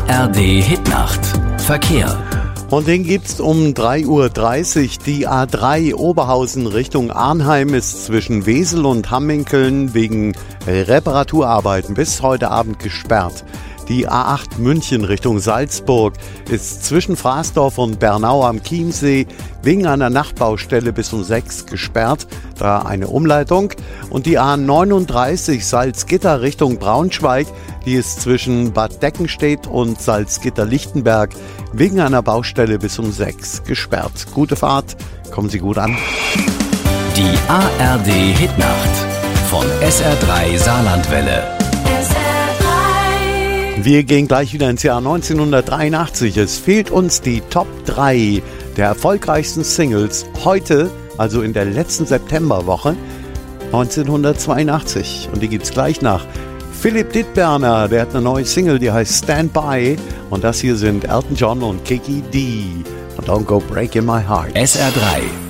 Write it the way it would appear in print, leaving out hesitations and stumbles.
ARD Hitnacht. Verkehr. Und den gibt's um 3:30 Uhr. Die A3 Oberhausen Richtung Arnheim ist zwischen Wesel und Hamminkeln wegen Reparaturarbeiten bis heute Abend gesperrt. Die A8 München Richtung Salzburg ist zwischen Fraßdorf und Bernau am Chiemsee wegen einer Nachtbaustelle bis um 6 gesperrt, da eine Umleitung. Und die A39 Salzgitter Richtung Braunschweig, die ist zwischen Bad Deckenstedt und Salzgitter-Lichtenberg wegen einer Baustelle bis um 6 gesperrt. Gute Fahrt, kommen Sie gut an. Die ARD Hitnacht von SR3 Saarlandwelle. Wir gehen gleich wieder ins Jahr 1983. Es fehlt uns die Top 3 der erfolgreichsten Singles heute, also in der letzten Septemberwoche 1982. Und die gibt's gleich nach. Philipp Dittberner, der hat eine neue Single, die heißt Stand By. Und das hier sind Elton John und Kiki D. Und Don't Go Breaking My Heart. SR3